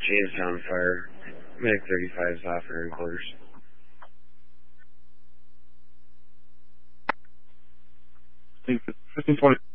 Jamestown Fire. Medic 35 is offering quarters. I think 1520.